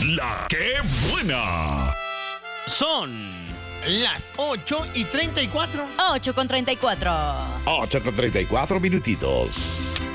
La que buena. Son las 8:34. 8:34. 8:34 minutitos.